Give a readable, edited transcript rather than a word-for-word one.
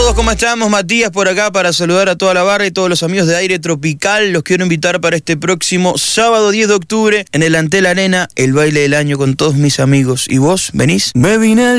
todos, ¿cómo estamos? Matías por acá para saludar a toda la barra y todos los amigos de Aire Tropical. Los quiero invitar para este próximo sábado 10 de octubre en el Antel Arena, el baile del año con todos mis amigos. ¿Y vos, venís? Me vine